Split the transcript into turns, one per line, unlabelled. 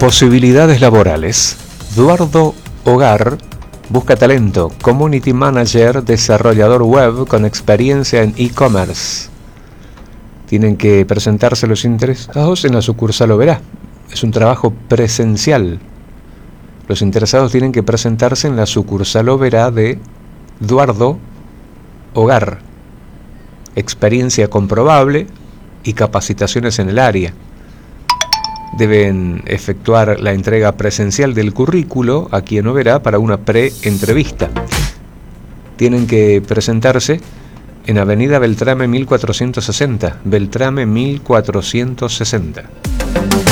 Posibilidades laborales. Eduardo Hogar busca talento, Community Manager, desarrollador web con experiencia en e-commerce. Tienen que presentarse los interesados en la sucursal Oberá. Es un trabajo presencial. Los interesados tienen que presentarse en la sucursal Oberá de Eduardo Hogar. Experiencia comprobable y capacitaciones en el área. Deben efectuar la entrega presencial del currículo aquí en Oberá para una pre-entrevista. Tienen que presentarse en Avenida Beltrame 1460. Beltrame 1460.